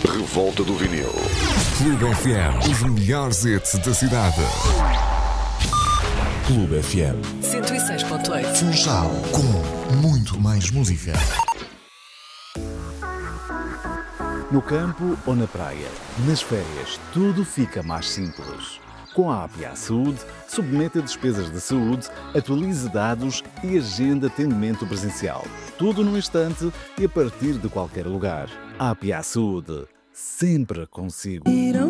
Revolta do Vinil. Clube FM, os melhores hits da cidade. Clube FM 106.8. Funchal, com muito mais música. No campo ou na praia, nas férias, tudo fica mais simples. Com a APA Saúde, submeta despesas de saúde, atualize dados e agenda atendimento presencial. Tudo num instante e a partir de qualquer lugar. APA Saúde, sempre consigo.